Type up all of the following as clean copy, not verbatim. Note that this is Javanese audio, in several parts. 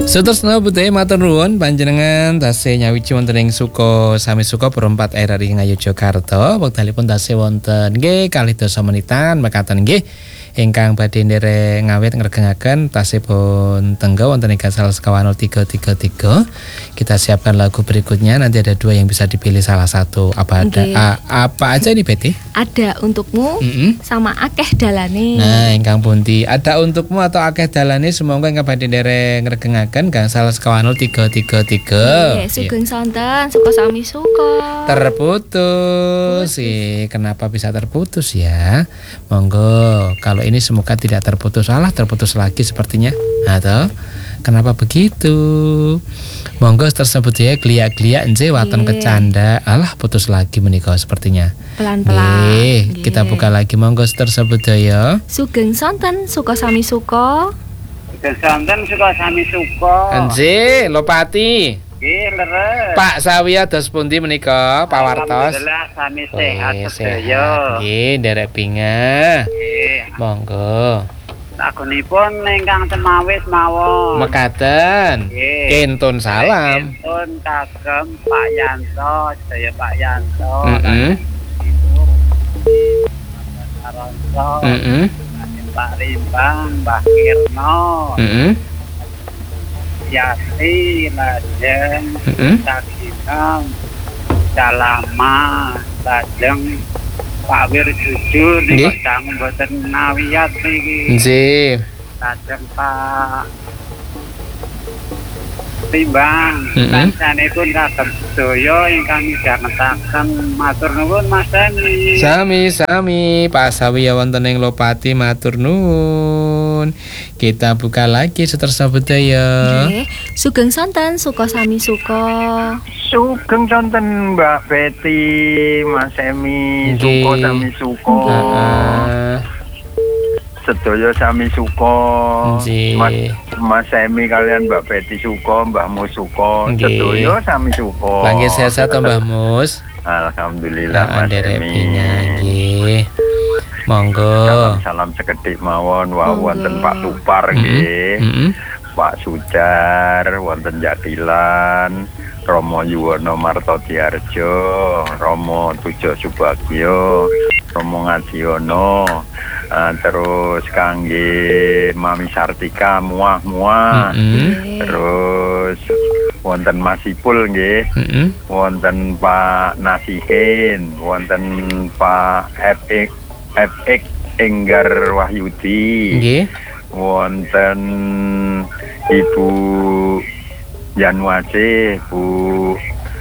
Sutresna budaya matur nuwun panjenengan tasih nyawiji wonten ing suka sami suka perempat RRI Ngayogyakarta. Wektalipun tasih wonten nggih kalih dasa menitan mekaten nggih ingkang badhe nderek ngawit ngregengaken tasihipun tenggo wonten ing Gansal sekawan 0333. Kita siapkan lagu berikutnya, nanti ada dua yang bisa dipilih salah satu. Apa apa aja nih Betty? Ada untukmu sama akeh dalane. Nah, ingkang pundi? Ada untukmu atau akeh dalane semoga ingkang badhe nderek ngregengaken Gansal sekawan 0333. Nggih, sugeng sonten suka sami suka. Terputus sih. Kenapa bisa terputus ya? Monggo, kalau ini semoga tidak terputus. Salah terputus lagi sepertinya. Atau kenapa begitu? Monggo tersebut ya geliak-geliak nje waton kecanda. Alah putus lagi menika sepertinya. Pelan-pelan. Kita buka lagi monggo tersebut ya. Sugeng sonten suka sami suka. Sugeng sonten suka sami suka. Nje Lopati. Nggih, leres. Pak Sawiya dos pundi menika pawartos? Alhamdulillah sami sehat sedaya. Nggih, nderek bingah. Nggih. Monggo. Sagunipun ingkang temawis mawon. Mekaten. Nggih. Kentun salam. Kentun kagem Pak Yanto, sedaya Pak Yanto. Saronto. Pak Rimbang, Mbah Kirno. Yati, lajeng, Sakinam, Salama, lajeng Pak Wir jujur nih kang mboten nawiyat niki. Nggih. Lajeng Pak Timbang, sanepun kagem sedaya ingkang midhangetaken matur nuwun Mas Dani. Sami-sami Pak Sawiya wonten ing Lopati matur nuwun. Kita buka lagi tersebut ya. Nggih, sugeng sonten suka sami suka. Sugeng sonten Mbak Betty, Mas Emi, suka sami suka. Sedaya sami suka. Mas Emi kalian Mbak Betty suka, Mbahmu suka, sedaya sami suka. Langge sehat Mbah Mus. Alhamdulillah Mas Emi. Nggih. Monggo. Salam sekedhik mawon wonten Pak Tupar nggih. Pak Sujar wonten Jatilan, Romo Yuwono Martodiarjo, Romo Tujo Subagio, Romo Ngadiono, terus kangge Mami Sartika muah-muah. Terus wonten Masipul nggih. Wonten Pak Nasihin, wonten Pak FX Enggar Wahyudi. Nggih. Wonten Ibu Yanwase, Bu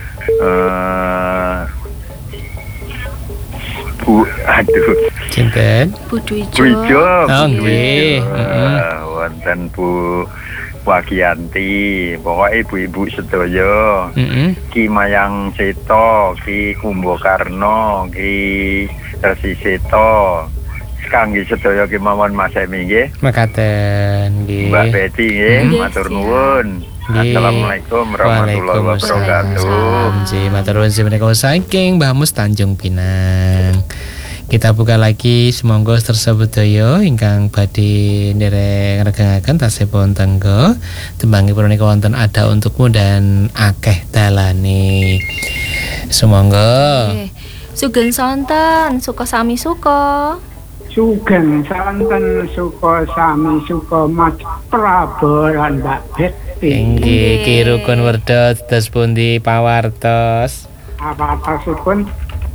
aduh Cinten Bu Dwijo. Nggih. Wonten Bu Wagianti, pokoknya ibu-ibu sedaya. Ki Mayang Seto, Ki Kumbokarno, Ki Resi Seto, kangge sedaya kemawon Mas Emi nggih. Mekaten nggih. Mbak Betty nggih, matur nuwun. Assalamualaikum warahmatullahi wabarakatuh. Nggih, matur nuwun menika saking Mbah Mus Tanjung Pinang. Kita buka lagi semonggo tersebut daya ingkang badhe nderek ngregengaken tasihipun tenggo tembangipun menika wonten ada untukmu dan akeh dalane. Semonggo. Sugeng sonten suka sami suka. Sugeng sonten suka sami suka Mas Prabowo lan Mbak Betty. Nggih, Ki Rukun Werda dados pundi pawartos? Pawartosipun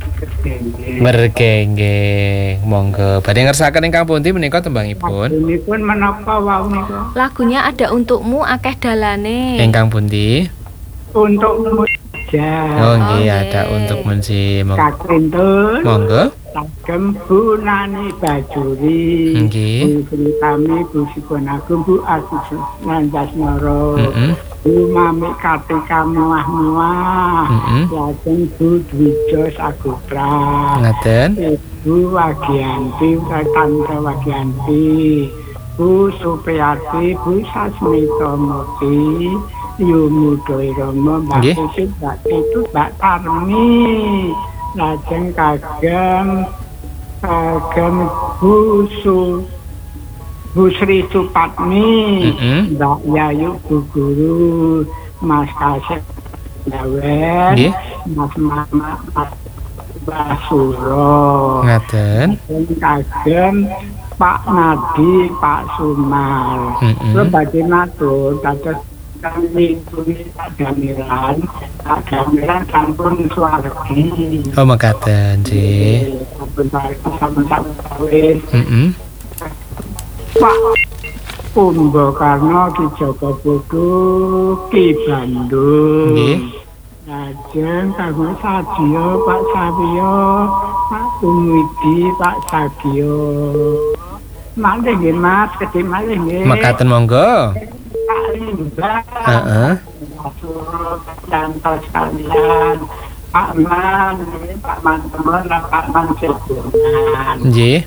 mergenggeng. Monggo badhe ngersakaken ingkang pundi menika tembangipun? Punipun menapa wau nika? Lagunya ada untukmu akeh dalane. Ingkang pundi? Untukmu saja. Oh nggih, ada untuk mensi. Kakintun. Monggo. Kagem Bu Nani Bajuri. Nggih. Bu kami Bu Siponagung, Bu Asus Nanjasmoro. Bu Mami Kartika muah-muah. Lajeng Bu Dwijo Saputra. Ngaten. Bu Wagianti, Tante Wagianti. Bu Supriyati, Bu Sasmita Murti. Yumudo Irama, Mbak Putih, Mbak Titu, Mbak Tarmi. Lajeng kagem Bu Bu Sri Supatmi, Mm-mm. Mbak Yayu Bu Guru, Mas Kasep Dawen, Nggih. Mas Mama, Mas Basuro, Ngaten. kagem Pak Nadi, Pak Sumar. Mm-mm. Terus badhe matur dados kami pundi Pak Damilan sampun swargi. Oh mekaten nggih. Sampun sama-sama kawin. Mm-mm. Pak Kumbakarna Ki Joko Bodo Ki Bandung. Nggih. Lajeng kanggo Sadio Pak Sabiyo, Pak Kumwidi Pak Sadio. Malih nggih Mas, kedhe malih nggih. Mekaten monggo. Pak Limbah. Heeh. Dan sekalian Pak Man, Pak Man teman, Pak Man Sebunan. Nggih.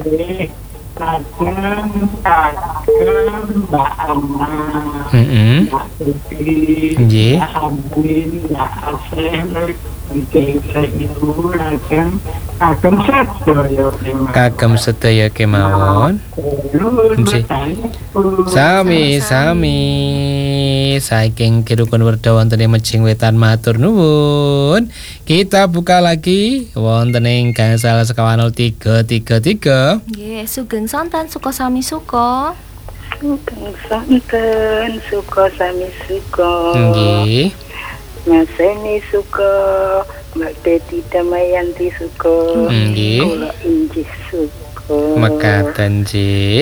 Lajeng kagem Mbak Ana, Mm-mm. Mbak Tuti, Nggih. Mbak Amin, Mbak Asem, Ibu lajeng kagem sedaya Kagem sedaya kemawon. Nggih. Sami-sami saking kirukun werda wonten ing Mejing Wetan matur nuwun. Kita buka lagi wonten ing gangsal sekawan 0333. Nggih, sugeng sonten suka sami suka. Sugeng sonten suka sami suka. Nggih. Mas Eni suka, Mbak Deti Damayanti suka. Nggih. Kula injih suka. Mekaten nggih.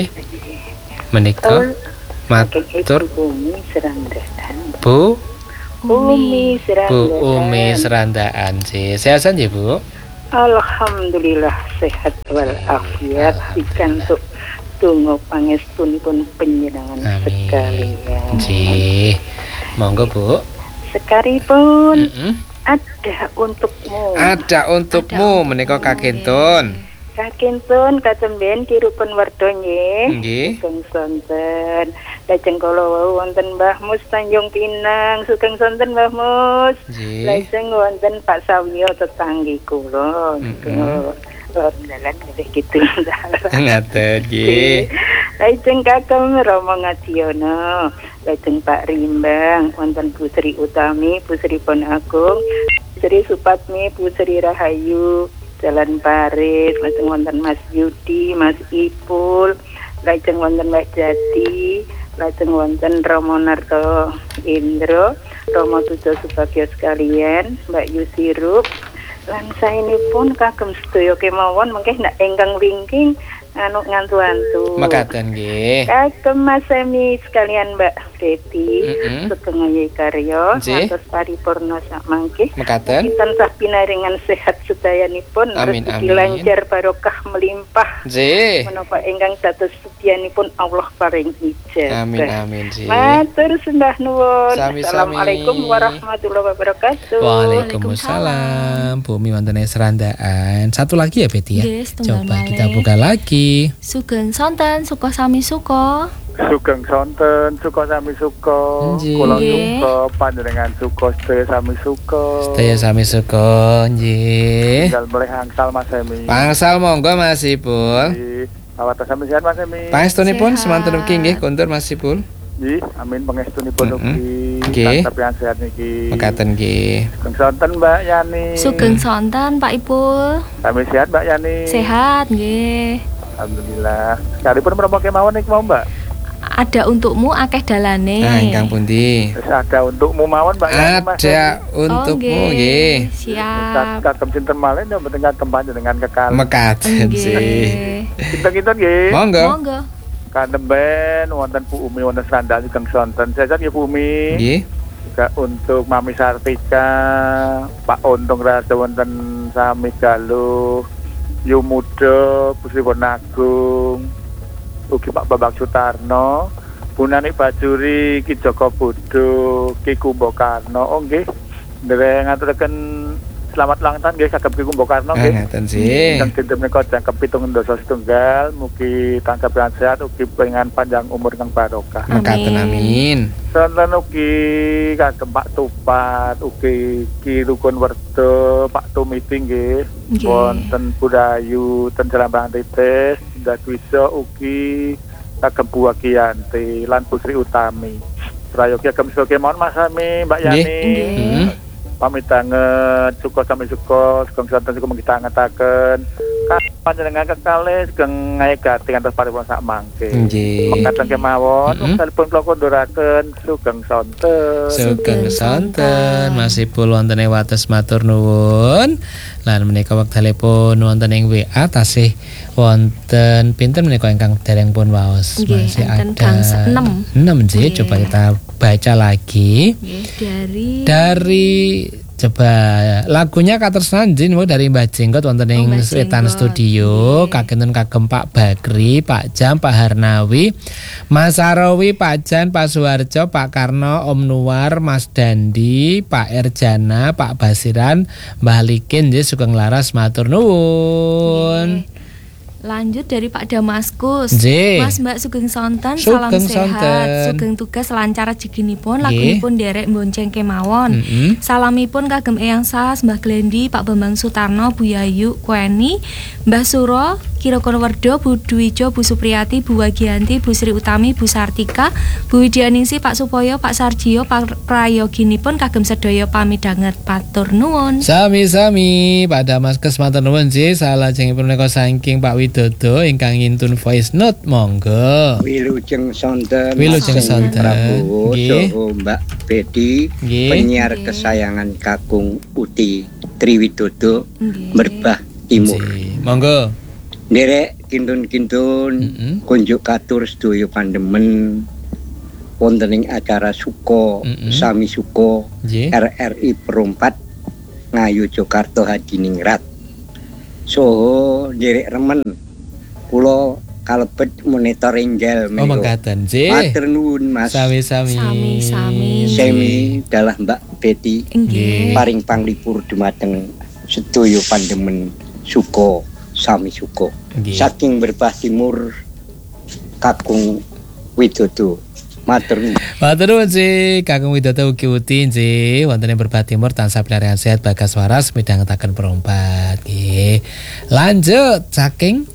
Menika matur Umi Serandaan. Bu Umi Serandaan. Bu Umi Serandaan nggih. Sehat nggih Bu? Alhamdulillah sehat walafiat pikantuk donga pangestunipun panjenengan Amin. sekalian. Nggih. Monggo Bu. Sekaripun Mm-mm. ada untukmu. Ada untukmu menika kakintun. Kakintun katemben kirupun wardo nggih. Nggih. Sugeng sonten. Lajeng kala wau wonten Mbah Mus Tanjung Pinang. Sugeng sonten Mbah Mus. Nggih. Lajeng wonten Pak Sawiyo tetanggi kula. Mm-mm. Dalan nggih gitu. Ngaten nggih. Lajeng Kakang Rama Ngadiono. Lajeng Pak Rimbang wonten Bu Sri Utami, Bu Sri Pon Agung, Bu Sri Supatmi, Bu Sri Rahayu, Jalan Parit, lajeng wonten Mas Yudi, Mas Ipul, lajeng wonten Mbak Jati, lajeng wonten Romo Narto Indro, Romo Tujo Subagio sekalian, Mbak Yusirup, lan saenipun kagem sedaya kemawon mengke nak ingkang wingking anu ngantu-antu. Mekaten nggih. Kagem Mas Semi sekalian Mbak Deti, Mm-mm. sugeng Ayi Karya, Nggih. ngantos paripurna sak mangke. Mekaten. Kita tansah pinaringan sehat sedayanipun, Amin, rezeki amin. lancar barokah melimpah. Nggih. Menapa ingkang dados sedyanipun Allah paring ijazah. Amin amin nggih. Matur sembah nuwun. Sami-sami. Assalamualaikum warahmatullahi wabarakatuh. Waalaikumsalam. Bumi wonten ing Serandaan. Satu lagi ya Betty ya. Nggih, setunggal Coba kita malih. buka lagi. Sugeng sonten suka sami suka. Sugeng sonten, suka sami suka. Nggih. Kula Nggih. suka panjenengan suka sedaya sami suka. Sedaya sami suka nggih. Tinggal mulai angsal Mas Emi. Pangsal monggo Mas Ipul. Nggih. Awat sami sehat Mas Emi. Pangestunipun Sehat. semanten ugi nggih kondur Mas Ipul. Nggih, amin pangestunipun Mm-mm. ugi. Nggih. Sampeyan sehat niki. Mekaten nggih. Sugeng sonten Mbak Yani. Sugeng sonten Pak Ipul. Sami sehat Mbak Yani. Sehat nggih. Alhamdulillah. Sekalipun menapa kemawon niki mau Mbak. Ada untukmu akeh dalane. Nah, ingkang pundi? Wis ada untukmu mawon Mbak Yani Mas. Ada untukmu nggih. Siap. Kagem sinten malih nek mboten kagem panjenengan kekal. Mekaten sih. Nggih. Kinten-kinten nggih. Monggo. Monggo. Kanemben wonten Bu Umi wonten Serandaan Sugeng sonten. Sehat ya Bu Umi. Nggih. Juga untuk Mami Sartika, Pak Untung Raja wonten sami Galuh, Yu Muda, Bu Sri Agung, ugi Pak Bambang Sutarno, Bu Nani Bajuri, Ki Joko Bodo, Ki Kumbakarna. Oh nggih. Ndereng ngaturaken selamat ulang tahun nggih kagem Ki Kumbakarna nggih. Ngaten sih. Yang dinten menika jangkep 7 mugi tansah sehat ugi pengen panjang umur kang barokah. Mekaten amin. Sonten ugi kagem Pak Tupat, ugi Ki Rukun Werdo, Pak Tumiti nggih. Nggih. Wonten Budayu ten Jerambang Titis, Dadwisa ugi kagem Bu Agiyanti lan Bu Sri Utami. Prayogi kagem sebagai mohon Mas Sami, Mbak Yani. Pamit banget suka sami suka sugeng sonten suka mengita angetaken panjenengan kekalih sugeng ngaigati kantos paripurna sak mangke. Mekaten kemawon telepon kula konduraken sugeng sonten. Sugeng sonten masipun wonten ing wates matur nuwun. Lan menika wekdalipun wonten ing WA tasih wonten pinten menika ingkang dereng pun waos. Masih ada 6 nggih, coba kita baca lagi. Dari coba lagunya katersan jin dari Mbah Jenggot wonten ing Wetan Studio, kagenten kagem Pak Bagri, Pak Jam, Pak Harnawi, Mas Arawi, Pak Jan, Pak Suwarjo, Pak Karno, Om Nuwar, Mas Dandi, Pak Erjana, Pak Basiran, Mbah Likin nggih sugeng laras matur nuwun. Lanjut dari Pak Damaskus. Mas Mbak sugeng sonten, salam sehat, sugeng tugas lancar rezekinipun, lagunipun derek bonceng kemawon. Salamipun kagem Eyang Sas, Mbah Glendi, Pak Bambang Sutarno, Bu Yayu, Kueni, Mbah Suro, Kiro Konwerdo, Bu Dwijo, Bu Supriyati, Bu Wagianti, Bu Sri Utami, Bu Sartika, Bu Widyaningsi, Pak Supoyo, Pak Sarjio, Pak Prayoginipun kagem sedaya pamidanget matur nuwun. Sami-sami Pak Damaskus matur nuwun nggih, salajengipun menika saking Pak Widodo ingkang ngintun voice note, monggo. Wilujeng sonten. Wilujeng sonten. Prabowo saha Mbak Bedi, penyiar kesayangan Kakung Uti Triwidodo, Merbah Timur. Monggo. Nderek kintun-kintun kunjuk katur sedaya pandemen wonten ing acara Suko Sami Suko RRI Perumpat Ngayu Jogarta Hadiningrat. Soho nderek remen kula kalebet monitor enggal menika. Mekaten nggih. Matur nuwun Mas. Sami-sami. Sami dalah Mbak Beti. Paring panglipur dumateng sedaya pandemen Suko Sami Suko. Saking Merbah Timur Kakung Widodo. Matur nuwun sih Kakung Widodo ugi uti nggih wonten ing Merbah Timur tansah pinarian sehat bagas waras midhangetaken perompat nggih. Lanjut saking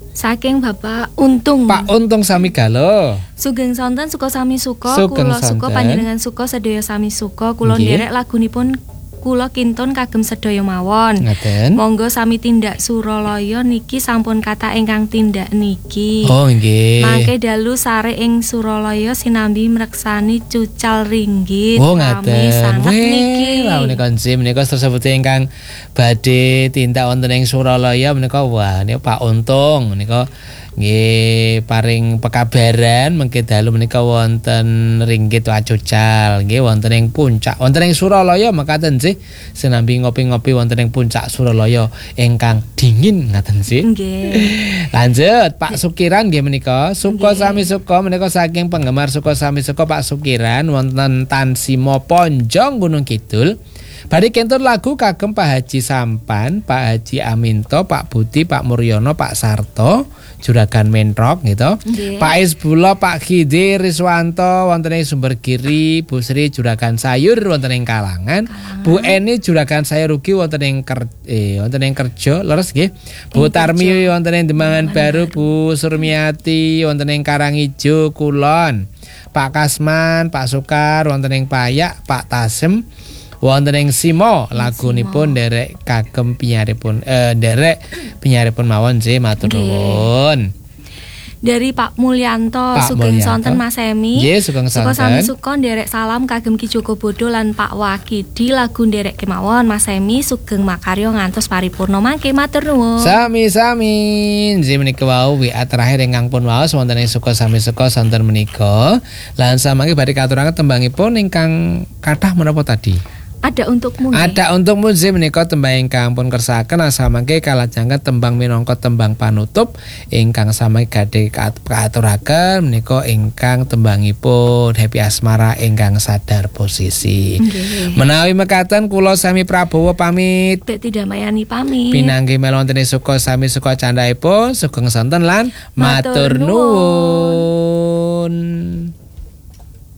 Bapak Untung. Pak Untung sami galo. Sugeng sonten suka sami suka, kula suka panjenengan suka sedaya sami suka, kula nderek lagunipun kula kintun kagem sedaya mawon. Monggo sami tindak Suralaya niki sampun kathah ingkang tindak niki. Oh nggih. Mangke dalu sare ing Suralaya sinambi mreksani cucal ringgit. Oh ngaten. Niki. Lah menika menika tersebut ingkang badhe tindak wonten ing Suralaya menika wah niku Pak Untung menika nggih paring pekabaran mengke dalu menika wonten ringgit wacucal nggih wonten ing puncak wonten ing Suralaya mekaten sih sinambi ngopi-ngopi wonten ing puncak Suralaya ingkang dingin ngaten sih. Nggih. Lanjut Pak Sukiran nggih menika suka sami suka menika saking penggemar suka sami suka Pak Sukiran wonten Tansimo Ponjong Gunung Kidul. Badhe kentun lagu kagem Pak Haji Sampan, Pak Haji Aminto, Pak Budi, Pak Muryono, Pak Sarto, Juragan Menrok gitu. Pak Isbullah, Pak Khidi Riswanto wonten ing Sumbergiri, Bu Sri Juragan Sayur wonten ing Kalangan, Bu Eni Juragan Sayur ugi wonten ing Kerjo leres nggih. Bu Tarmi wonten ing Demangan Baru, Bu Surmiati wonten ing Karangijo Kulon. Pak Kasman, Pak Sukar wonten ing Payak, Pak Tasem wonten ing Simo lagunipun derek kagem penyaripun penyaripun mawon nggih matur nuwun. Dari Pak Mulyanto sugeng sonten Mas Emi. Nggih sugeng sonten. Suka sami suka nderek salam kagem Ki Joko Bodo lan Pak Wakidi lagu nderek kemawon Mas Emi sugeng makarya ngantos paripurna mangke matur nuwun. Sami-sami. Nggih menika wau WA terakhir ingkang pun waos wonten ing suka sami suka sonten menika. Lan samangke badhe katuraken tembangipun ingkang kathah menapa tadi? Ada untukmu. Ada untukmu sih menika tembang ingkang pun kersakaken samangke kalajengken tembang minangka tembang panutup ingkang sami gadhe katuraken menika ingkang tembangipun Happy Asmara ingkang sadar posisi. Menawi mekaten kula Sami Prabowo pamit. Tidak mayani pamit. Pinanggi melonten suka sami suka candhaipun sugeng sonten lan matur nuwun.